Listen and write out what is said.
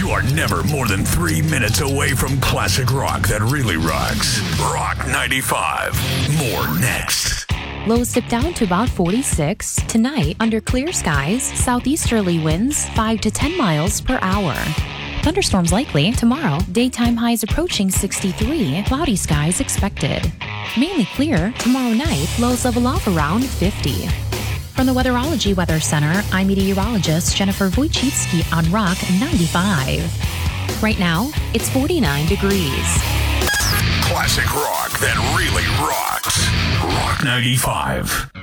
You are never more than 3 minutes away from classic rock that really rocks. Rock 95. More next. Lows dip down to about 46. Tonight, under clear skies, southeasterly winds 5 to 10 miles per hour. Thunderstorms likely. Tomorrow, daytime highs approaching 63. Cloudy skies expected. Mainly clear. Tomorrow night, lows level off around 50. From the Weatherology Weather Center, I'm meteorologist Jennifer Wojcicki on Rock 95. Right now, it's 49 degrees. Classic rock that really rocks. Rock 95.